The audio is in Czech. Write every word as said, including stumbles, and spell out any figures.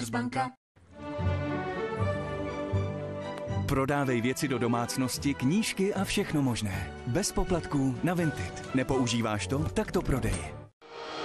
Banka. Prodávej věci do domácnosti, knížky a všechno možné. Bez poplatků na Vinted. Nepoužíváš to? Tak to prodej.